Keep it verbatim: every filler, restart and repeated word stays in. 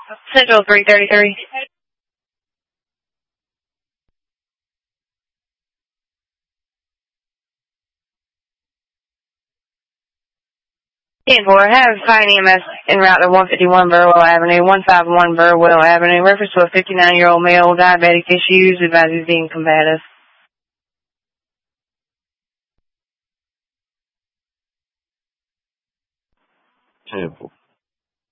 Central three thirty-three. ten four, have Fine E M S en route to one fifty-one Burwell Avenue, one fifty-one Burwell Avenue. Reference to a fifty-nine-year-old male, diabetic issues, advises being combative. ten four.